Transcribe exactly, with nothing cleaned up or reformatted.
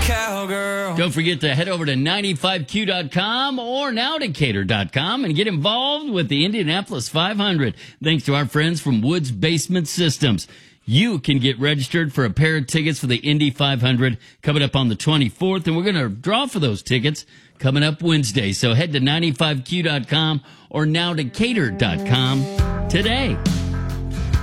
cowgirl. Don't forget to head over to ninety-five Q dot com or now decatur dot com and get involved with the Indianapolis five hundred. Thanks to our friends from Woods Basement Systems. You can get registered for a pair of tickets for the Indy five hundred coming up on the twenty-fourth, and we're going to draw for those tickets coming up Wednesday. So head to ninety-five Q dot com or now decatur dot com today.